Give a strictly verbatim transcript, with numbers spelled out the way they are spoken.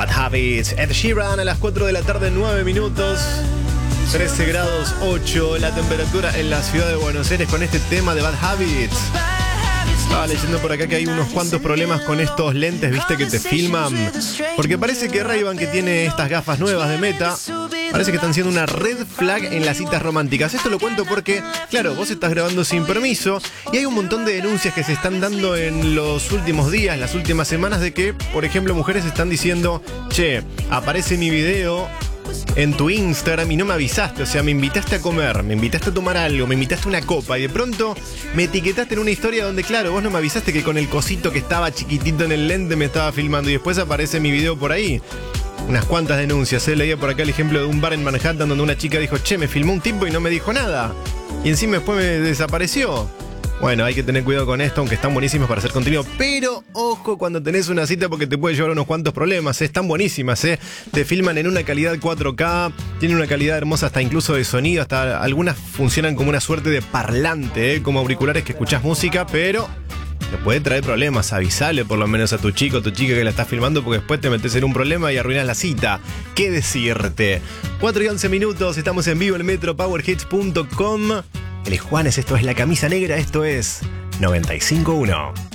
Bad Habits. Ed Sheeran a las cuatro de la tarde, nueve minutos. trece grados ocho la temperatura en la ciudad de Buenos Aires con este tema de Bad Habits. Estaba leyendo por acá que hay unos cuantos problemas con estos lentes, viste, que te filman. Porque parece que Ray-Ban, que tiene estas gafas nuevas de Meta, parece que están siendo una red flag en las citas románticas. Esto lo cuento porque, claro, vos estás grabando sin permiso y hay un montón de denuncias que se están dando en los últimos días, las últimas semanas, de que, por ejemplo, mujeres están diciendo: che, aparece mi video en tu Instagram y no me avisaste, o sea, me invitaste a comer, me invitaste a tomar algo, me invitaste a una copa y de pronto me etiquetaste en una historia donde, claro, vos no me avisaste que con el cosito que estaba chiquitito en el lente me estaba filmando y después aparece mi video por ahí. Unas cuantas denuncias, ¿eh? Leía por acá el ejemplo de un bar en Manhattan donde una chica dijo: che, me filmó un tipo y no me dijo nada. Y encima después me desapareció. Bueno, hay que tener cuidado con esto, aunque están buenísimas para hacer contenido. Pero ojo cuando tenés una cita, porque te puede llevar unos cuantos problemas, ¿eh? Están buenísimas, ¿eh? Te filman en una calidad cuatro K, tienen una calidad hermosa hasta incluso de sonido, hasta algunas funcionan como una suerte de parlante, ¿eh? Como auriculares que escuchás música, pero te puede traer problemas. Avisale por lo menos a tu chico o tu chica que la estás filmando, porque después te metes en un problema y arruinas la cita. ¿Qué decirte? cuatro y once minutos, estamos en vivo en metro power hits punto com. Él es Juanes, esto es La Camisa Negra, esto es noventa y cinco punto uno.